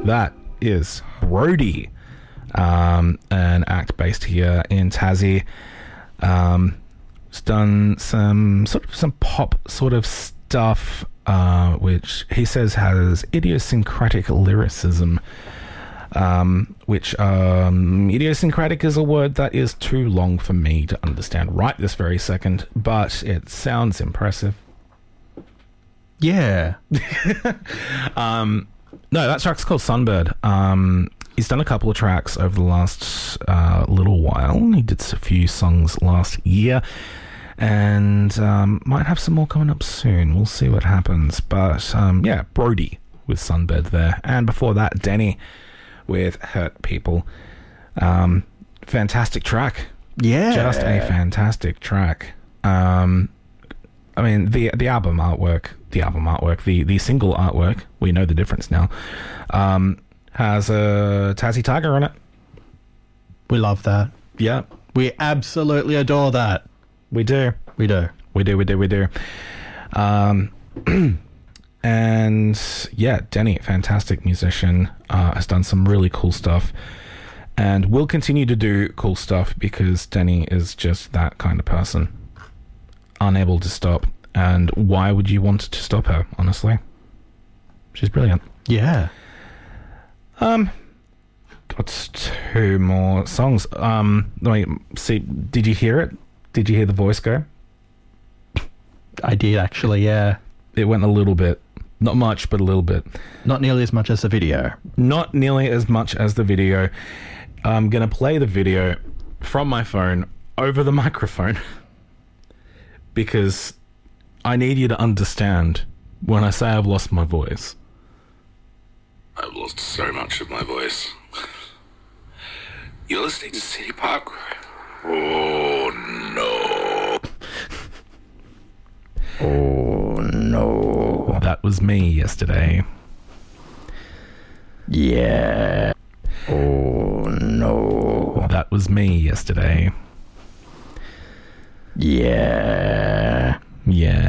that is Brody, an act based here in Tassie. He's done some pop sort of stuff, which he says has idiosyncratic lyricism. Which idiosyncratic is a word that is too long for me to understand right this very second, but it sounds impressive. Yeah. No, that track's called Sunbird. He's done a couple of tracks over the last little while. He did a few songs last year, and might have some more coming up soon. We'll see what happens. But yeah, Brody with Sunbird there, and before that, Denny with Hurt People. Fantastic track. Yeah. Just a fantastic track. I mean, the album artwork, the single artwork, we know the difference now, has a Tassie Tiger on it. We love that. Yeah. We absolutely adore that. We do. We do. And yeah, Denny, fantastic musician, has done some really cool stuff and will continue to do cool stuff because Denny is just that kind of person. Unable to stop. And why would you want to stop her, honestly? She's brilliant. Yeah. Got 2 more songs. Let me see. Did you hear it? Did you hear the voice go? I did, actually, yeah. It went a little bit. Not much, but a little bit. Not nearly as much as the video. Not nearly as much as the video. I'm going to play the video from my phone over the microphone because I need you to understand when I say I've lost my voice. I've lost so much of my voice. You're listening to City Park. Oh, no. Oh, no. That was me yesterday. Yeah. Oh, no. That was me yesterday. Yeah. Yeah.